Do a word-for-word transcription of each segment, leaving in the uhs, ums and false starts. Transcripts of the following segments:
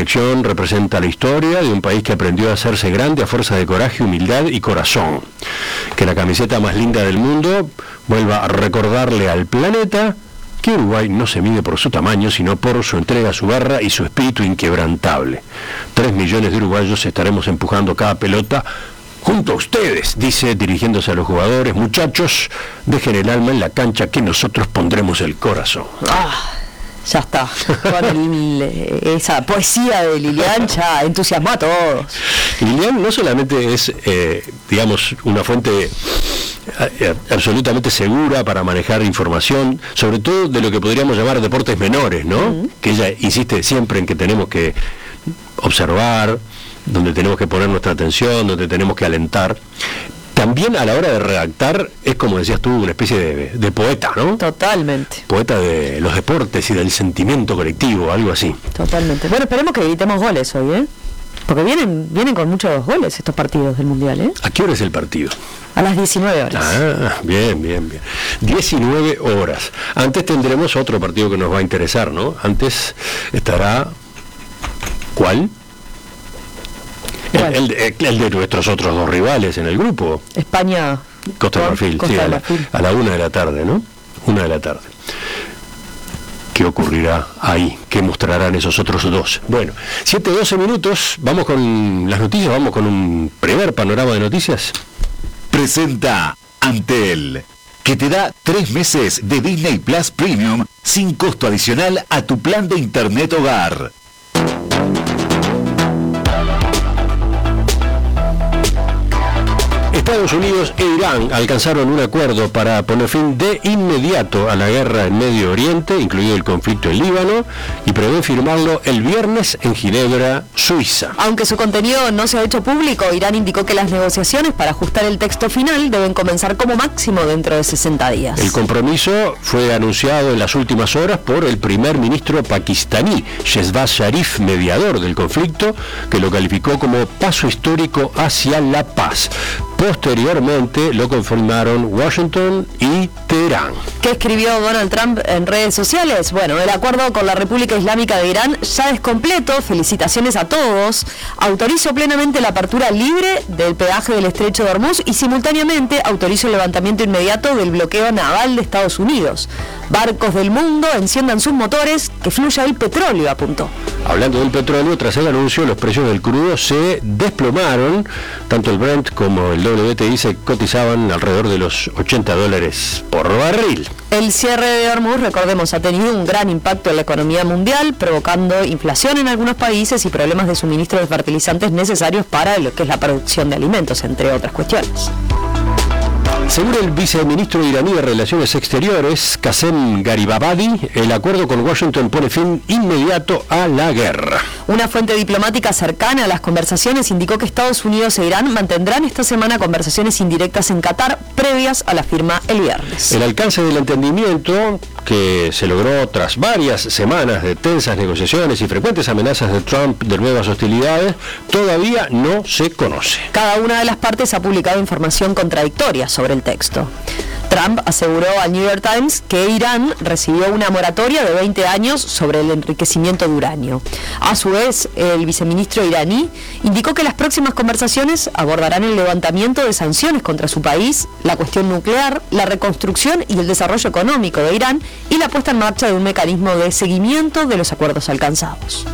selección representa la historia de un país que aprendió a hacerse grande a fuerza de coraje, humildad y corazón. Que la camiseta más linda del mundo vuelva a recordarle al planeta que Uruguay no se mide por su tamaño, sino por su entrega a su barra y su espíritu inquebrantable. Tres millones de uruguayos estaremos empujando cada pelota junto a ustedes, dice, dirigiéndose a los jugadores. Muchachos, dejen el alma en la cancha, que nosotros pondremos el corazón. Ah, ya está. Con el, esa poesía de Lilian ya entusiasmó a todos. Lilian no solamente es, eh, digamos, una fuente absolutamente segura para manejar información, sobre todo de lo que podríamos llamar deportes menores, ¿no? Uh-huh. Que ella insiste siempre en que tenemos que observar, donde tenemos que poner nuestra atención, donde tenemos que alentar. También a la hora de redactar es, como decías tú, una especie de, de poeta, ¿no? Totalmente. Poeta de los deportes y del sentimiento colectivo, algo así. Totalmente. Bueno, esperemos que evitemos goles hoy, ¿eh? Porque vienen vienen con muchos goles estos partidos del Mundial, ¿eh? ¿A qué hora es el partido? A las diecinueve horas. Ah, bien, bien, bien. diecinueve horas. Antes tendremos otro partido que nos va a interesar, ¿no? Antes estará... ¿Cuál? El, el, el, el de nuestros otros dos rivales en el grupo. España. Costa de Marfil, sí, a la, a la una de la tarde, ¿no? Una de la tarde. ¿Qué ocurrirá ahí? ¿Qué mostrarán esos otros dos? Bueno, siete doce minutos, vamos con las noticias, vamos con un primer panorama de noticias. Presenta Antel, que te da tres meses de Disney Plus Premium sin costo adicional a tu plan de internet hogar. Estados Unidos e Irán alcanzaron un acuerdo para poner fin de inmediato a la guerra en Medio Oriente, incluido el conflicto en Líbano, y prevén firmarlo el viernes en Ginebra, Suiza. Aunque su contenido no se ha hecho público, Irán indicó que las negociaciones para ajustar el texto final deben comenzar como máximo dentro de sesenta días. El compromiso fue anunciado en las últimas horas por el primer ministro pakistaní, Shehbaz Sharif, mediador del conflicto, que lo calificó como paso histórico hacia la paz. Posteriormente lo confirmaron Washington y Teherán. ¿Qué escribió Donald Trump en redes sociales? Bueno, el acuerdo con la República Islámica de Irán ya es completo, felicitaciones a todos. Autorizo plenamente la apertura libre del peaje del Estrecho de Hormuz y simultáneamente autorizo el levantamiento inmediato del bloqueo naval de Estados Unidos. Barcos del mundo, enciendan sus motores, que fluya el petróleo, apuntó. Hablando del petróleo, tras el anuncio, los precios del crudo se desplomaron. Tanto el Brent como el W T I se cotizaban alrededor de los ochenta dólares por barril. El cierre de Hormuz, recordemos, ha tenido un gran impacto en la economía mundial, provocando inflación en algunos países y problemas de suministro de fertilizantes necesarios para lo que es la producción de alimentos, entre otras cuestiones. Según el viceministro iraní de Relaciones Exteriores, Qasem Garibabadi, el acuerdo con Washington pone fin inmediato a la guerra. Una fuente diplomática cercana a las conversaciones indicó que Estados Unidos e Irán mantendrán esta semana conversaciones indirectas en Qatar previas a la firma el viernes. El alcance del entendimiento, que se logró tras varias semanas de tensas negociaciones y frecuentes amenazas de Trump de nuevas hostilidades, todavía no se conoce. Cada una de las partes ha publicado información contradictoria sobre el texto. Trump aseguró al New York Times que Irán recibió una moratoria de veinte años sobre el enriquecimiento de uranio. A su vez, el viceministro iraní indicó que las próximas conversaciones abordarán el levantamiento de sanciones contra su país, la cuestión nuclear, la reconstrucción y el desarrollo económico de Irán y la puesta en marcha de un mecanismo de seguimiento de los acuerdos alcanzados.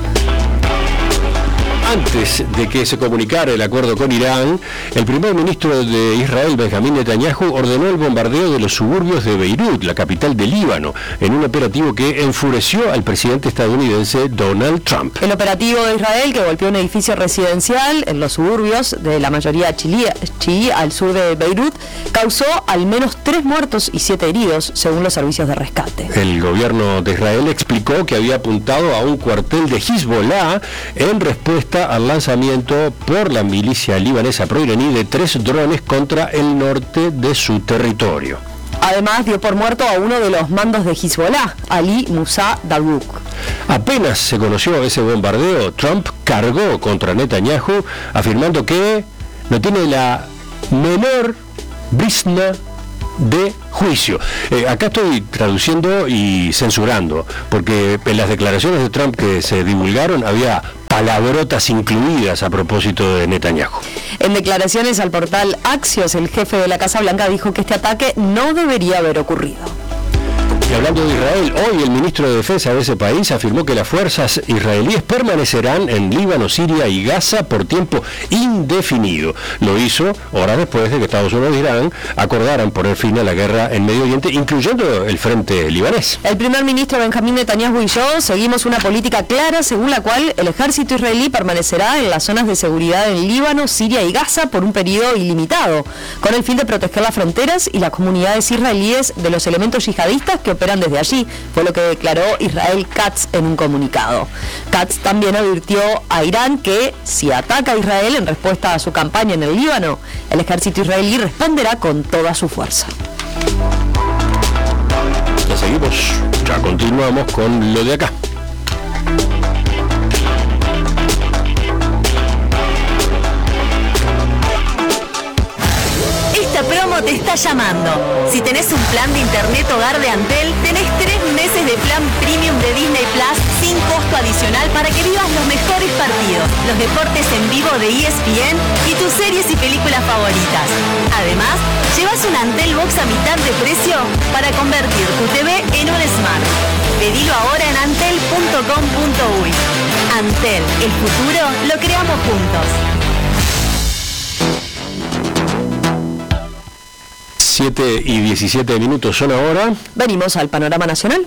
Antes de que se comunicara el acuerdo con Irán, el primer ministro de Israel, Benjamín Netanyahu, ordenó el bombardeo de los suburbios de Beirut, la capital de Líbano, en un operativo que enfureció al presidente estadounidense Donald Trump. El operativo de Israel, que golpeó un edificio residencial en los suburbios de la mayoría chií al sur de Beirut, causó al menos tres muertos y siete heridos, según los servicios de rescate. El gobierno de Israel explicó que había apuntado a un cuartel de Hezbollah en respuesta al lanzamiento por la milicia libanesa proiraní de tres drones contra el norte de su territorio. Además, dio por muerto a uno de los mandos de Hezbollah, Ali Musa Dawood. Apenas se conoció ese bombardeo, Trump cargó contra Netanyahu, afirmando que no tiene la menor brizna de juicio. Eh, acá estoy traduciendo y censurando, porque en las declaraciones de Trump que se divulgaron había palabrotas incluidas a propósito de Netanyahu. En declaraciones al portal Axios, el jefe de la Casa Blanca dijo que este ataque no debería haber ocurrido. Y hablando de Israel, hoy el ministro de Defensa de ese país afirmó que las fuerzas israelíes permanecerán en Líbano, Siria y Gaza por tiempo indefinido. Lo hizo horas después de que Estados Unidos e Irán acordaran poner fin a la guerra en Medio Oriente, incluyendo el frente libanés. El primer ministro Benjamín Netanyahu y yo seguimos una política clara según la cual el ejército israelí permanecerá en las zonas de seguridad en Líbano, Siria y Gaza por un periodo ilimitado, con el fin de proteger las fronteras y las comunidades israelíes de los elementos yihadistas que operan desde allí, fue lo que declaró Israel Katz en un comunicado. Katz también advirtió a Irán que si ataca a Israel en respuesta a su campaña en el Líbano, el ejército israelí responderá con toda su fuerza. Ya seguimos, ya continuamos con lo de acá. Promo te está llamando. Si tenés un plan de internet hogar de Antel, tenés tres meses de plan premium de Disney Plus sin costo adicional para que vivas los mejores partidos, los deportes en vivo de E S P N y tus series y películas favoritas. Además, llevas un Antel Box a mitad de precio para convertir tu T V en un Smart. Pedilo ahora en antel punto com punto uy. Antel, el futuro lo creamos juntos. siete y diecisiete minutos son ahora. Venimos al panorama nacional.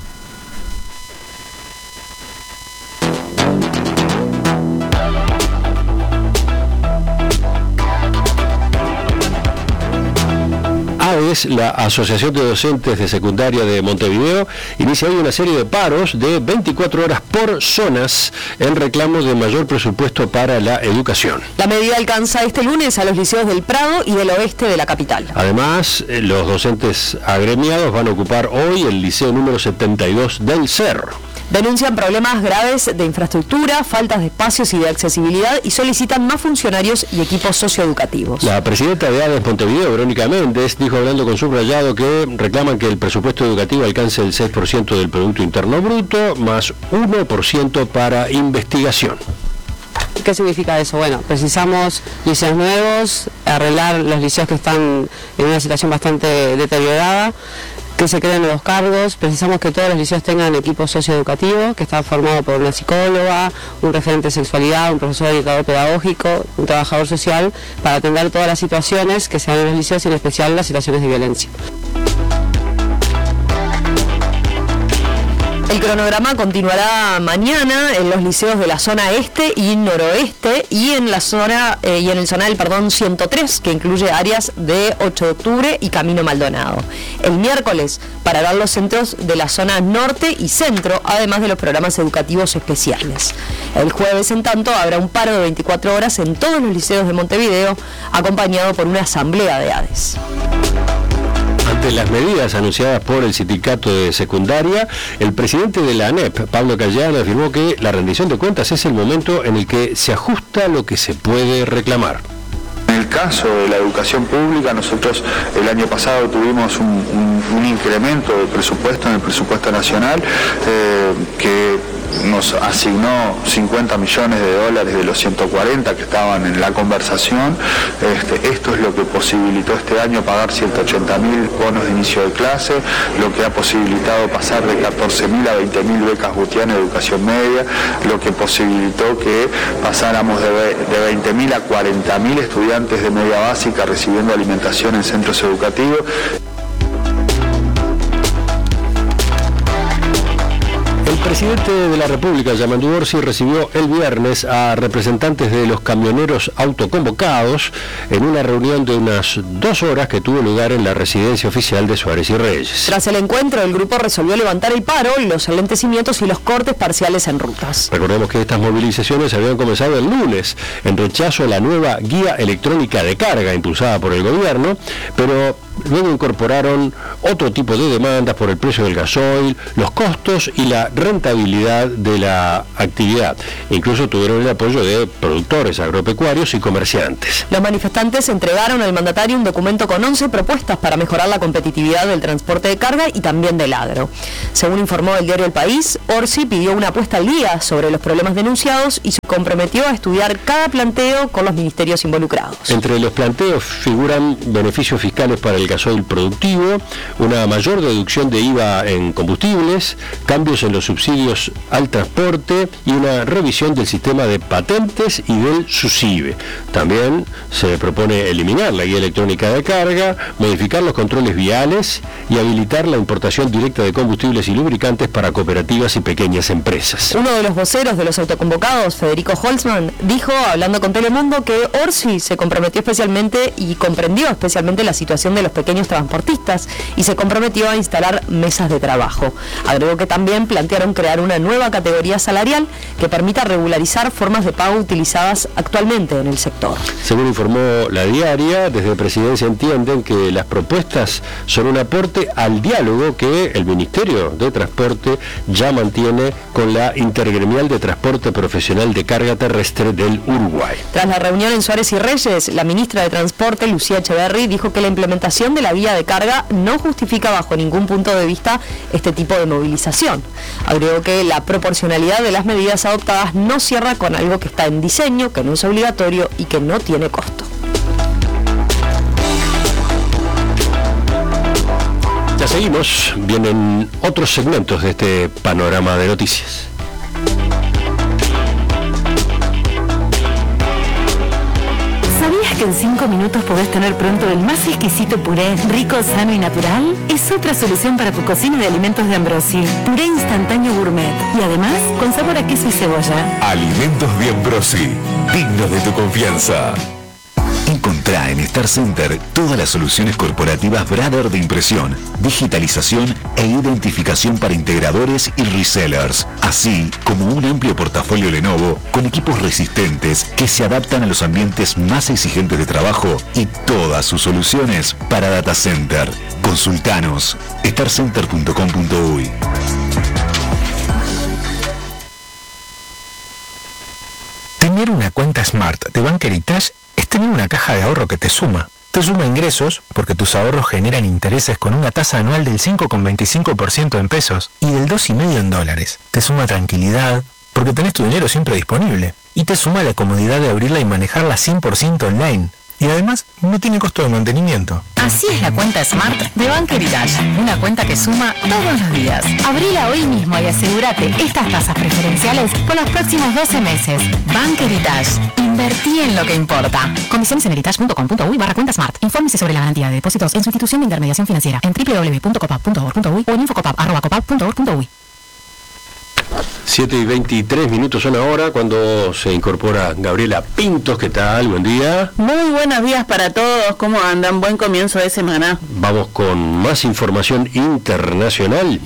ADES, la Asociación de Docentes de Secundaria de Montevideo, inicia hoy una serie de paros de veinticuatro horas por zonas en reclamo de mayor presupuesto para la educación. La medida alcanza este lunes a los liceos del Prado y del oeste de la capital. Además, los docentes agremiados van a ocupar hoy el liceo número setenta y dos del Cerro. Denuncian problemas graves de infraestructura, faltas de espacios y de accesibilidad y solicitan más funcionarios y equipos socioeducativos. La presidenta de ADES Montevideo, Verónica Méndez, dijo hablando con Subrayado que reclaman que el presupuesto educativo alcance el seis por ciento del Producto Interno Bruto, más uno por ciento para investigación. ¿Qué significa eso? Bueno, precisamos liceos nuevos, arreglar los liceos que están en una situación bastante deteriorada, que se creen nuevos cargos. Precisamos que todos los liceos tengan equipo socioeducativo, que está formado por una psicóloga, un referente de sexualidad, un profesor educador pedagógico, un trabajador social, para atender todas las situaciones que se dan en los liceos y en especial las situaciones de violencia. El cronograma continuará mañana en los liceos de la zona este y noroeste y en la zona eh, y en el zonal, perdón, ciento tres, que incluye áreas de ocho de octubre y Camino Maldonado. El miércoles pararán los centros de la zona norte y centro, además de los programas educativos especiales. El jueves, en tanto, habrá un paro de veinticuatro horas en todos los liceos de Montevideo, acompañado por una asamblea de ADES. Ante las medidas anunciadas por el sindicato de secundaria, el presidente de la ANEP, Pablo Cayano, afirmó que la rendición de cuentas es el momento en el que se ajusta lo que se puede reclamar. En el caso de la educación pública, nosotros el año pasado tuvimos un, un, un incremento de presupuesto en el presupuesto nacional eh, que nos asignó cincuenta millones de dólares de los ciento cuarenta que estaban en la conversación. Este, esto es lo que posibilitó este año pagar ciento ochenta mil bonos de inicio de clase, lo que ha posibilitado pasar de catorce mil a veinte mil becas Gutián en educación media, lo que posibilitó que pasáramos de, de veinte mil a cuarenta mil estudiantes de media básica recibiendo alimentación en centros educativos. El presidente de la República, Yamandu Orsi, recibió el viernes a representantes de los camioneros autoconvocados en una reunión de unas dos horas que tuvo lugar en la residencia oficial de Suárez y Reyes. Tras el encuentro, el grupo resolvió levantar el paro, los alentecimientos y los cortes parciales en rutas. Recordemos que estas movilizaciones habían comenzado el lunes en rechazo a la nueva guía electrónica de carga impulsada por el gobierno, pero luego incorporaron otro tipo de demandas por el precio del gasoil, los costos y la rentabilidad de la actividad. Incluso tuvieron el apoyo de productores agropecuarios y comerciantes. Los manifestantes entregaron al mandatario un documento con once propuestas para mejorar la competitividad del transporte de carga y también del agro. Según informó el diario El País, Orsi pidió una puesta al día sobre los problemas denunciados y se comprometió a estudiar cada planteo con los ministerios involucrados. Entre los planteos figuran beneficios fiscales para el gasoil productivo, una mayor deducción de I V A en combustibles, cambios en los subsidios al transporte y una revisión del sistema de patentes y del SUSIBE. También se propone eliminar la guía electrónica de carga, modificar los controles viales y habilitar la importación directa de combustibles y lubricantes para cooperativas y pequeñas empresas. Uno de los voceros de los autoconvocados, Federico Holzman, dijo, hablando con Telemundo, que Orsi se comprometió especialmente y comprendió especialmente la situación de los pequeños transportistas y se comprometió a instalar mesas de trabajo. Agregó que también plantearon crear una nueva categoría salarial que permita regularizar formas de pago utilizadas actualmente en el sector. Según informó La Diaria, desde Presidencia entienden que las propuestas son un aporte al diálogo que el Ministerio de Transporte ya mantiene con la Intergremial de Transporte Profesional de Carga Terrestre del Uruguay. Tras la reunión en Suárez y Reyes, la ministra de Transporte, Lucía Echeverri, dijo que la implementación de la guía de carga no justifica bajo ningún punto de vista este tipo de movilización. Agregó que la proporcionalidad de las medidas adoptadas no cierra con algo que está en diseño, que no es obligatorio y que no tiene costo. Ya seguimos, vienen otros segmentos de este panorama de noticias. ¿Sabías que en cinco minutos podés tener pronto el más exquisito puré, rico, sano y natural? Es otra solución para tu cocina de alimentos de Ambrosi. Puré instantáneo gourmet y además con sabor a queso y cebolla. Alimentos de Ambrosi, dignos de tu confianza. Encontrá en Star Center todas las soluciones corporativas Brother de impresión, digitalización e identificación para integradores y resellers, así como un amplio portafolio Lenovo con equipos resistentes que se adaptan a los ambientes más exigentes de trabajo y todas sus soluciones para data center. Consultanos star center punto com punto uy. Tener una cuenta Smart de Banker Itash es tener una caja de ahorro que te suma. Te suma ingresos porque tus ahorros generan intereses con una tasa anual del cinco coma veinticinco por ciento en pesos y del dos coma cinco por ciento en dólares. Te suma tranquilidad porque tenés tu dinero siempre disponible. Y te suma la comodidad de abrirla y manejarla cien por ciento online. Y además no tiene costo de mantenimiento. Así es la cuenta Smart de Banker Itash, una cuenta que suma todos los días. Abrila hoy mismo y asegúrate estas tasas preferenciales por los próximos doce meses. Banker Itash, invertí en lo que importa. Condiciones en itash punto com punto uy barra cuenta Smart. Infórmese sobre la garantía de depósitos en su institución de intermediación financiera en doble u doble u doble u punto copap punto org punto uy o en infocopap arroba copap punto org punto uy. siete y veintitrés minutos son ahora cuando se incorpora Gabriela Pintos. ¿Qué tal? Buen día. Muy buenos días para todos. ¿Cómo andan? Buen comienzo de semana. Vamos con más información internacional.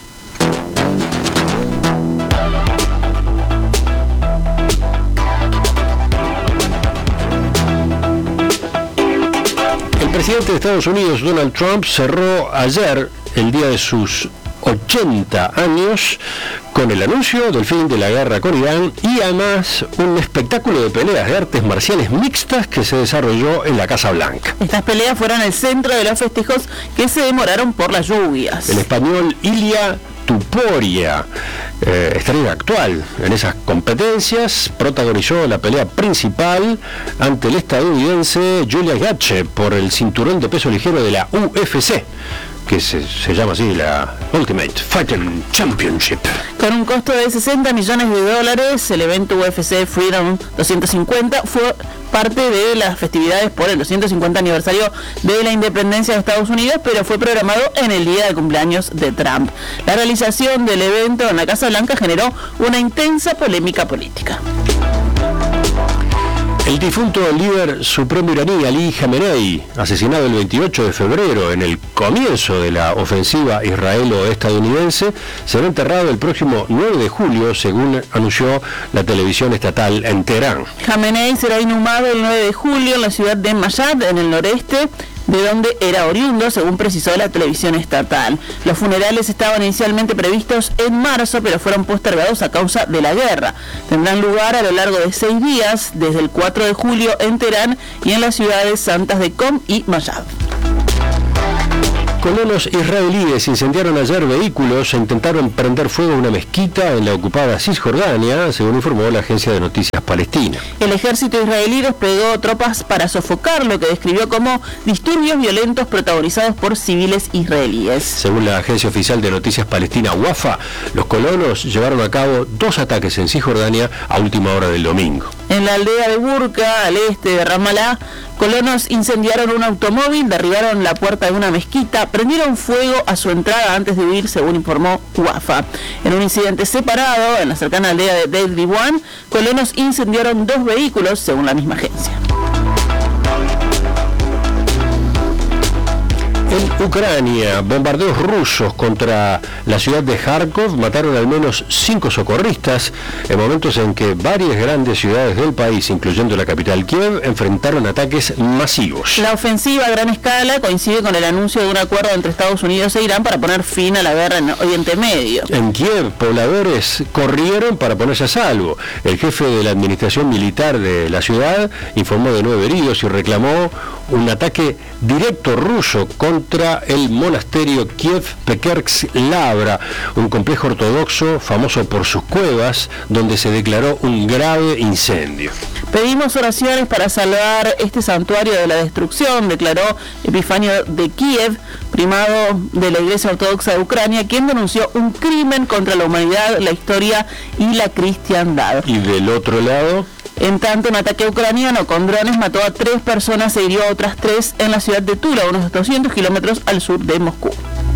El presidente de Estados Unidos, Donald Trump, cerró ayer el día de sus ochenta años con el anuncio del fin de la guerra con Irán y además un espectáculo de peleas de artes marciales mixtas que se desarrolló en la Casa Blanca. Estas peleas fueron el centro de los festejos que se demoraron por las lluvias. El español Ilia Tuporia, eh, estrella actual en esas competencias, protagonizó la pelea principal ante el estadounidense Julian Gaethje por el cinturón de peso ligero de la U F C, que se, se llama así la Ultimate Fighting Championship. Con un costo de sesenta millones de dólares, el evento U F C Freedom doscientos cincuenta fue parte de las festividades por el doscientos cincuenta aniversario de la independencia de Estados Unidos, pero fue programado en el día de cumpleaños de Trump. La realización del evento en la Casa Blanca generó una intensa polémica política. El difunto líder supremo iraní Ali Khamenei, asesinado el veintiocho de febrero en el comienzo de la ofensiva israelo-estadounidense, será enterrado el próximo nueve de julio, según anunció la televisión estatal en Teherán. Khamenei será inhumado el nueve de julio en la ciudad de Mashhad, en el noreste de donde era oriundo, según precisó la televisión estatal. Los funerales estaban inicialmente previstos en marzo, pero fueron postergados a causa de la guerra. Tendrán lugar a lo largo de seis días, desde el cuatro de julio en Teherán y en las ciudades santas de Qom y Mayab. Colonos israelíes incendiaron ayer vehículos e intentaron prender fuego a una mezquita en la ocupada Cisjordania, según informó la agencia de noticias palestina. El ejército israelí desplegó tropas para sofocar lo que describió como disturbios violentos protagonizados por civiles israelíes. Según la agencia oficial de noticias palestina Wafa, los colonos llevaron a cabo dos ataques en Cisjordania a última hora del domingo. En la aldea de Burka, al este de Ramallah, colonos incendiaron un automóvil, derribaron la puerta de una mezquita, prendieron fuego a su entrada antes de huir, según informó Wafa. En un incidente separado, en la cercana aldea de Deir Diwan, colonos incendiaron dos vehículos, según la misma agencia. En Ucrania, bombardeos rusos contra la ciudad de Kharkov mataron al menos cinco socorristas en momentos en que varias grandes ciudades del país, incluyendo la capital Kiev, enfrentaron ataques masivos. La ofensiva a gran escala coincide con el anuncio de un acuerdo entre Estados Unidos e Irán para poner fin a la guerra en Oriente Medio. En Kiev, pobladores corrieron para ponerse a salvo. El jefe de la administración militar de la ciudad informó de nueve heridos y reclamó un ataque directo ruso contra el monasterio Kiev-Pekersk-Lavra, un complejo ortodoxo famoso por sus cuevas, donde se declaró un grave incendio. Pedimos oraciones para salvar este santuario de la destrucción, declaró Epifanio de Kiev, primado de la Iglesia Ortodoxa de Ucrania, quien denunció un crimen contra la humanidad, la historia y la cristiandad. Y del otro lado, en tanto, un ataque ucraniano con drones mató a tres personas e hirió a otras tres en la ciudad de Tula, unos doscientos kilómetros al sur de Moscú.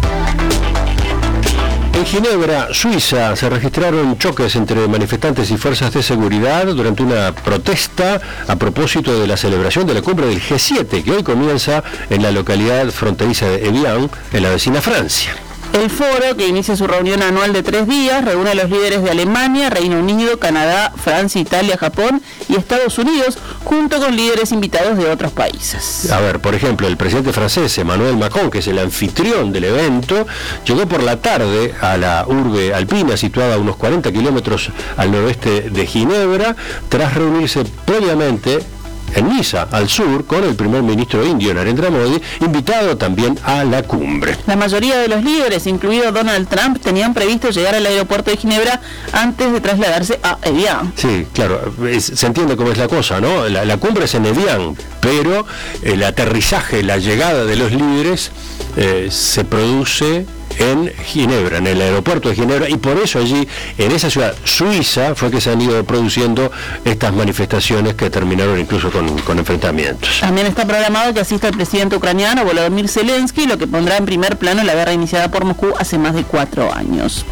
En Ginebra, Suiza, se registraron choques entre manifestantes y fuerzas de seguridad durante una protesta a propósito de la celebración de la cumbre del G siete, que hoy comienza en la localidad fronteriza de Evian, en la vecina Francia. El foro, que inicia su reunión anual de tres días, reúne a los líderes de Alemania, Reino Unido, Canadá, Francia, Italia, Japón y Estados Unidos, junto con líderes invitados de otros países. A ver, por ejemplo, el presidente francés Emmanuel Macron, que es el anfitrión del evento, llegó por la tarde a la urbe alpina, situada a unos cuarenta kilómetros al noroeste de Ginebra, tras reunirse previamente en Niza, al sur, con el primer ministro indio Narendra Modi, invitado también a la cumbre. La mayoría de los líderes, incluido Donald Trump, tenían previsto llegar al aeropuerto de Ginebra antes de trasladarse a Evian. Sí, claro, es, se entiende cómo es la cosa, ¿no? La, la cumbre es en Evian, pero el aterrizaje, la llegada de los líderes eh, se produce en Ginebra, en el aeropuerto de Ginebra, y por eso allí, en esa ciudad suiza, fue que se han ido produciendo estas manifestaciones que terminaron incluso con, con enfrentamientos. También está programado que asista el presidente ucraniano Volodymyr Zelensky, lo que pondrá en primer plano la guerra iniciada por Moscú hace más de cuatro años.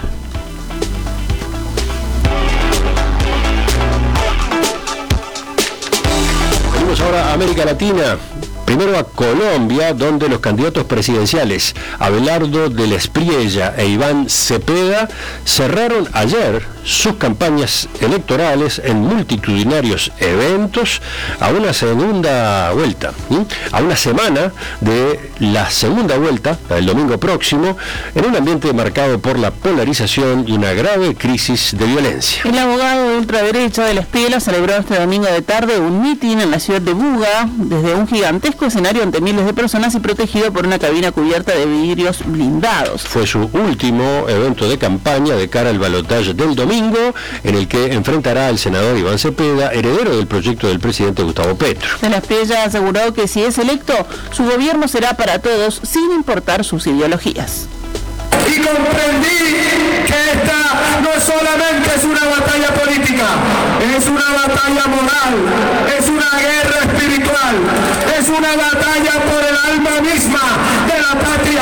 Venimos ahora a América Latina. Primero a Colombia, donde los candidatos presidenciales Abelardo de la Espriella e Iván Cepeda cerraron ayer sus campañas electorales en multitudinarios eventos a una segunda vuelta, ¿sí? a una semana de la segunda vuelta, el domingo próximo, en un ambiente marcado por la polarización y una grave crisis de violencia. El abogado de ultraderecha de la Espriella celebró este domingo de tarde un mitin en la ciudad de Buga, desde un gigantesco escenario ante miles de personas y protegido por una cabina cubierta de vidrios blindados. Fue su último evento de campaña de cara al balotaje del domingo, en el que enfrentará al senador Iván Cepeda, heredero del proyecto del presidente Gustavo Petro. De la Espriella aseguró que si es electo, su gobierno será para todos, sin importar sus ideologías. Y comprendí que esta no solamente es una batalla política, es una batalla moral, es una guerra espiritual, es una batalla por el alma misma de la patria.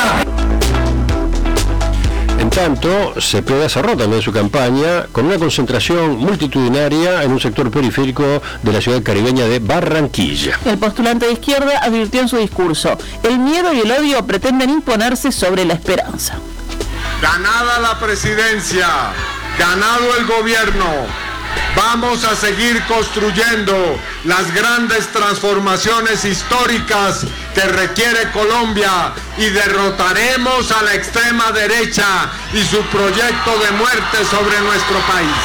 En tanto, Cepeda cerró también su campaña con una concentración multitudinaria en un sector periférico de la ciudad caribeña de Barranquilla. El postulante de izquierda advirtió en su discurso: el miedo y el odio pretenden imponerse sobre la esperanza. Ganada la presidencia, ganado el gobierno, vamos a seguir construyendo las grandes transformaciones históricas que requiere Colombia y derrotaremos a la extrema derecha y su proyecto de muerte sobre nuestro país.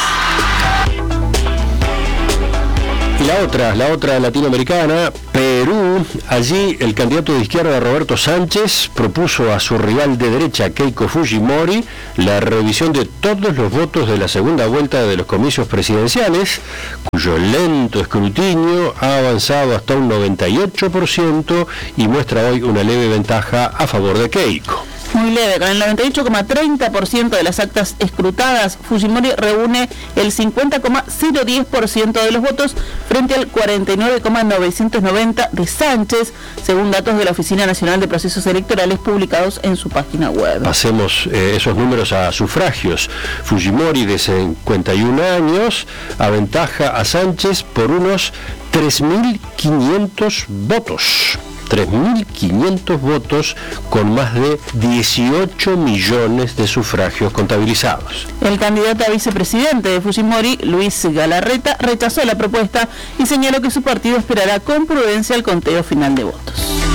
Y la otra, la otra latinoamericana, Perú. Allí el candidato de izquierda Roberto Sánchez propuso a su rival de derecha Keiko Fujimori la revisión de todos los votos de la segunda vuelta de los comicios presidenciales, cuyo lento escrutinio ha avanzado hasta un noventa y ocho por ciento y muestra hoy una leve ventaja a favor de Keiko. Muy leve, con el noventa y ocho coma treinta por ciento de las actas escrutadas, Fujimori reúne el cincuenta coma cero diez por ciento de los votos frente al cuarenta y nueve coma novecientos noventa de Sánchez, según datos de la Oficina Nacional de Procesos Electorales publicados en su página web. Pasemos eh, esos números a sufragios. Fujimori, de cincuenta y un años, aventaja a Sánchez por unos tres mil quinientos votos. tres mil quinientos votos con más de dieciocho millones de sufragios contabilizados. El candidato a vicepresidente de Fujimori, Luis Galarreta, rechazó la propuesta y señaló que su partido esperará con prudencia el conteo final de votos.